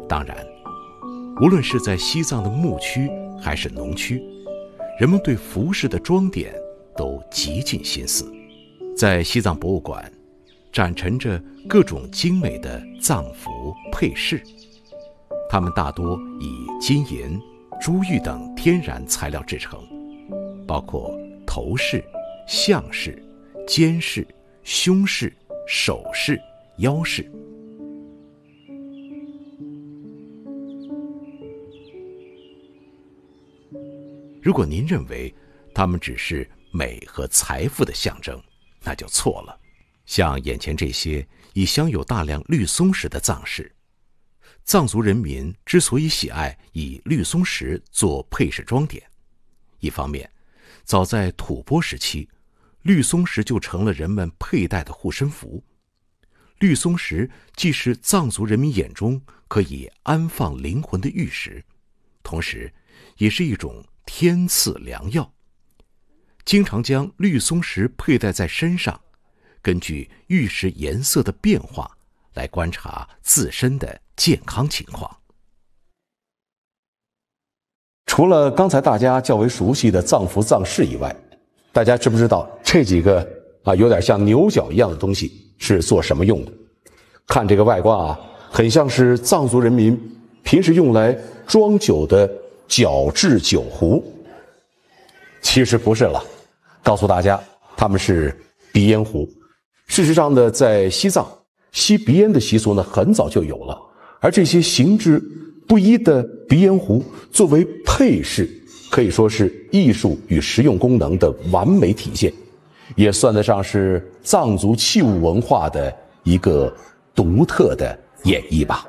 当然，无论是在西藏的牧区还是农区，人们对服饰的装点都极尽心思。在西藏博物馆展陈着各种精美的藏服配饰，它们大多以金银、珠玉等天然材料制成，包括头饰、项饰、肩饰、胸饰、手饰、腰饰。如果您认为它们只是美和财富的象征，那就错了。像眼前这些已镶有大量绿松石的藏饰，藏族人民之所以喜爱以绿松石做配饰装点，一方面，早在吐蕃时期，绿松石就成了人们佩戴的护身符。绿松石既是藏族人民眼中可以安放灵魂的玉石，同时也是一种天赐良药。经常将绿松石佩戴在身上，根据玉石颜色的变化来观察自身的健康情况。 除了刚才大家较为熟悉的藏服藏饰以外，大家知不知道这几个有点像牛角一样的东西是做什么用的？看这个外观很像是藏族人民平时用来装酒的角质酒壶。其实不是了，告诉大家，它们是鼻烟壶。事实上呢，在西藏吸鼻烟的习俗呢很早就有了，而这些形制不一的鼻烟壶作为配饰，可以说是艺术与实用功能的完美体现，也算得上是藏族器物文化的一个独特的演绎吧。